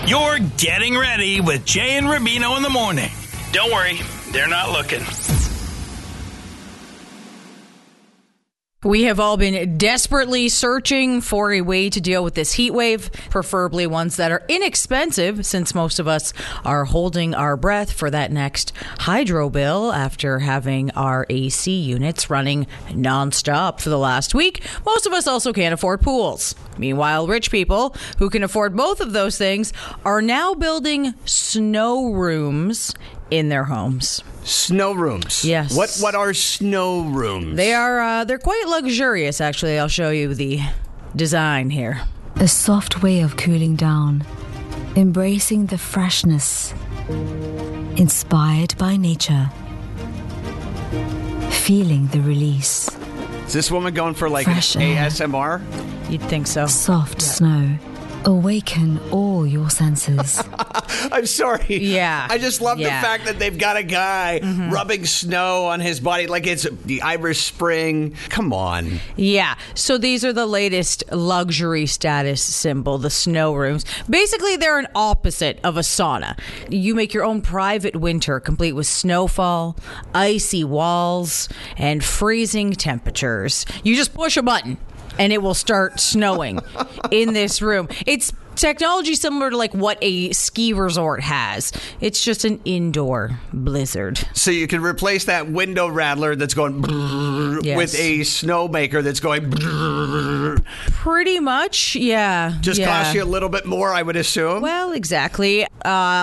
You're getting ready with Jay and Rubino in the morning. Don't worry, they're not looking. We have all been desperately searching for a way to deal with this heat wave, preferably ones that are inexpensive, since most of us are holding our breath for that next hydro bill after having our AC units running nonstop for the last week. Most of us also can't afford pools. Meanwhile, rich people who can afford both of those things are now building snow rooms in their homes. Snow rooms. Yes. What are snow rooms? They're quite luxurious, actually. I'll show you the design here. A soft way of cooling down, embracing the freshness, inspired by nature, feeling the release. Is this woman going for like Fresh air. ASMR? You'd think so. Soft snow. Awaken all your senses. I'm sorry. Yeah. I just love the Yeah. fact that they've got a guy rubbing snow on his body like it's the Irish Spring. Come on. Yeah. So these are the latest luxury status symbol, the snow rooms. Basically, they're an opposite of a sauna. You make your own private winter, complete with snowfall, icy walls, and freezing temperatures. You just push a button and it will start snowing in this room. It's technology similar to like what a ski resort has. It's just an indoor blizzard. So you can replace that window rattler that's going Yes. with a snowmaker that's going Pretty much, yeah. just yeah. costs you a little bit more, I would assume. Well, exactly.